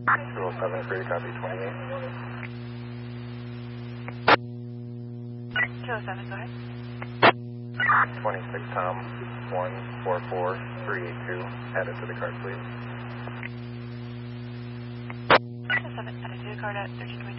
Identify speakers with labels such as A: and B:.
A: 207, free to copy 28.
B: 207, go ahead.
A: 26 Tom, 144382, added to the card, please.
B: 207, added to the card at 1320.